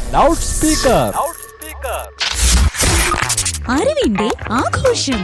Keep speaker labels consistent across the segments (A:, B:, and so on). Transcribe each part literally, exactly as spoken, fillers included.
A: Loud speaker.
B: അറിവിന്റെ ആഘോഷം.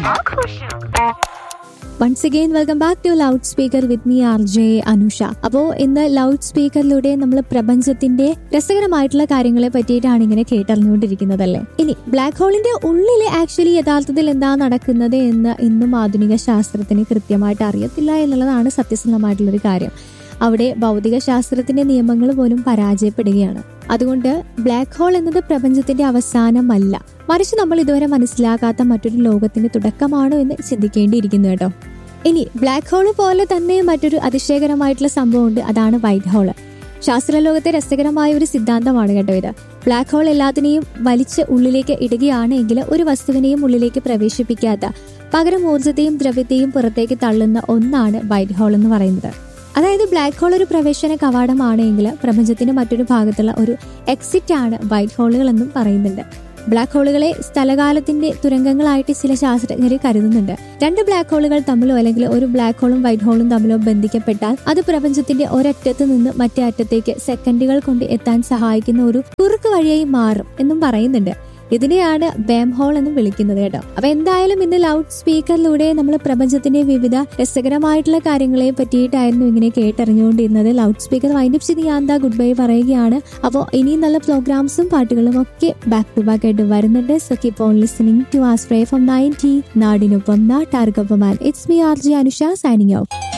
C: Once again welcome back to loud speaker with me R J Anusha. അപ്പോ ഇന്ന് loud സ്പീക്കറിലൂടെ നമ്മൾ പ്രപഞ്ചത്തിന്റെ രസകരമായിട്ടുള്ള കാര്യങ്ങളെ പറ്റിയിട്ടാണ് ഇങ്ങനെ കേട്ടറിഞ്ഞുകൊണ്ടിരിക്കുന്നതല്ലേ. ഇനി ബ്ലാക്ക് ഹോളിന്റെ ഉള്ളില് ആക്ച്വലി യഥാർത്ഥത്തിൽ എന്താ നടക്കുന്നത് എന്ന് ഇന്നും ആധുനിക ശാസ്ത്രത്തിന് കൃത്യമായിട്ട് അറിയത്തില്ല എന്നുള്ളതാണ് സത്യസന്ധമായിട്ടുള്ളൊരു കാര്യം. അവിടെ ഭൗതിക ശാസ്ത്രത്തിന്റെ നിയമങ്ങൾ പോലും പരാജയപ്പെടുകയാണ്. അതുകൊണ്ട് ബ്ലാക്ക് ഹോൾ എന്നത് പ്രപഞ്ചത്തിന്റെ അവസാനമല്ല, മറിച്ച് നമ്മൾ ഇതുവരെ മനസ്സിലാക്കാത്ത മറ്റൊരു ലോകത്തിന്റെ തുടക്കമാണോ എന്ന് ചിന്തിക്കേണ്ടിയിരിക്കുന്നു കേട്ടോ. ഇനി ബ്ലാക്ക് ഹോള് പോലെ തന്നെ മറ്റൊരു അതിശയകരമായിട്ടുള്ള സംഭവമുണ്ട്, അതാണ് വൈറ്റ് ഹോള്. ശാസ്ത്രലോകത്തെ രസകരമായ ഒരു സിദ്ധാന്തമാണ് കേട്ടോ ഇത്. ബ്ലാക്ക് ഹോൾ എല്ലാത്തിനെയും വലിച്ച് ഉള്ളിലേക്ക് ഇടുകയാണെങ്കിൽ ഒരു വസ്തുവിനെയും ഉള്ളിലേക്ക് പ്രവേശിപ്പിക്കാത്ത, പകരം ഊർജ്ജത്തെയും ദ്രവ്യത്തെയും പുറത്തേക്ക് തള്ളുന്ന ഒന്നാണ് വൈറ്റ് ഹോൾ എന്ന് പറയുന്നത്. അതായത് ബ്ലാക്ക് ഹോൾ ഒരു പ്രവേശന കവാടമാണെങ്കിൽ പ്രപഞ്ചത്തിന്റെ മറ്റൊരു ഭാഗത്തുള്ള ഒരു എക്സിറ്റ് ആണ് വൈറ്റ് ഹോളുകൾ എന്നും പറയുന്നുണ്ട്. ബ്ലാക്ക് ഹോളുകളെ സ്ഥലകാലത്തിന്റെ തുരങ്കങ്ങളായിട്ട് ചില ശാസ്ത്രജ്ഞർ കരുതുന്നുണ്ട്. രണ്ട് ബ്ലാക്ക് ഹോളുകൾ തമ്മിലോ അല്ലെങ്കിൽ ഒരു ബ്ലാക്ക് ഹോളും വൈറ്റ് ഹോളും തമ്മിലോ ബന്ധിക്കപ്പെട്ടാൽ അത് പ്രപഞ്ചത്തിന്റെ ഒരറ്റത്ത് നിന്ന് മറ്റേ അറ്റത്തേക്ക് സെക്കൻഡുകൾ കൊണ്ട് എത്താൻ സഹായിക്കുന്ന ഒരു കുറുക്ക് വഴിയായി മാറും എന്നും പറയുന്നുണ്ട്. ഇതിനെയാണ് വേം ഹോൾ എന്നും വിളിക്കുന്നത് കേട്ടോ. അപ്പൊ എന്തായാലും ഇന്ന് ലൗഡ് സ്പീക്കറിലൂടെ നമ്മൾ പ്രപഞ്ചത്തിന്റെ വിവിധ രസകരമായിട്ടുള്ള കാര്യങ്ങളെ പറ്റിയിട്ടായിരുന്നു ഇങ്ങനെ കേട്ടറിഞ്ഞുകൊണ്ടിരുന്നത്. ലൗഡ് സ്പീക്കർ വൈൻഡപ്പ് ചെയ്ത് ഞാൻ എന്താ ഗുഡ് ബൈ പറയുകയാണ്. അപ്പോൾ ഇനിയും നല്ല പ്രോഗ്രാംസും പാട്ടുകളും ഒക്കെ ബാക്ക് ടു ബാക്ക് ആയിട്ട് വരുന്നുണ്ട്. So keep on listening to ആസ്ട്രേ from ninety നാടിനൊപ്പം നാട്ടാർക്കൊപ്പം. It's me R J Anusha signing out.